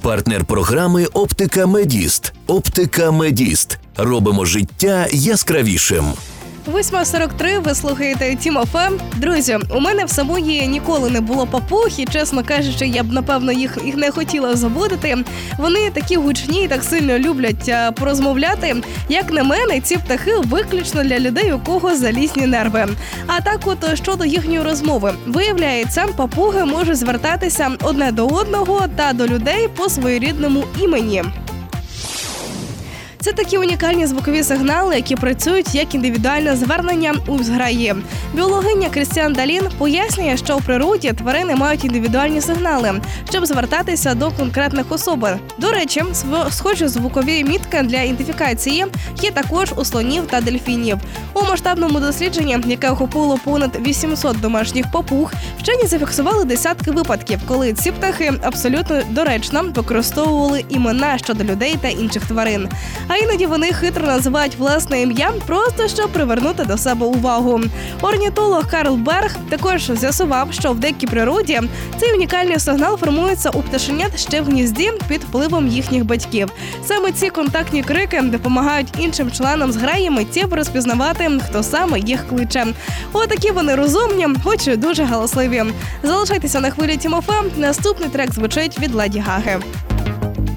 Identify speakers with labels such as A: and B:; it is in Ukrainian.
A: Партнер програми «Оптика Медіст». «Оптика Медіст». Робимо життя яскравішим.
B: 8:43, ви слухаєте Тім ФМ. Друзі, у мене в самої ніколи не було папуг, і, чесно кажучи, я б, напевно, їх не хотіла забудити. Вони такі гучні і так сильно люблять порозмовляти. Як на мене, ці птахи виключно для людей, у кого залізні нерви. А так от, щодо їхньої розмови. Виявляється, папуги можуть звертатися одне до одного та до людей по своєрідному імені. Це такі унікальні звукові сигнали, які працюють як індивідуальне звернення у зграї. Біологиня Крістіан Далін пояснює, що в природі тварини мають індивідуальні сигнали, щоб звертатися до конкретних особ. До речі, схожі звукові мітки для ідентифікації є також у слонів та дельфінів. У масштабному дослідженні, яке охопило понад 800 домашніх папуг, вчені зафіксували десятки випадків, коли ці птахи абсолютно доречно використовували імена щодо людей та інших тварин. А іноді вони хитро називають власне ім'я, просто щоб привернути до себе увагу. Орнітолог Карл Берг також з'ясував, що в дикій природі цей унікальний сигнал формується у пташенят ще в гнізді під впливом їхніх батьків. Саме ці контактні крики допомагають іншим членам зграї миттєво розпізнавати, хто саме їх кличе. Отакі вони розумні, хоч і дуже галасливі. Залишайтеся на хвилі Тім ФМ. Наступний трек звучить від Леді Гаги.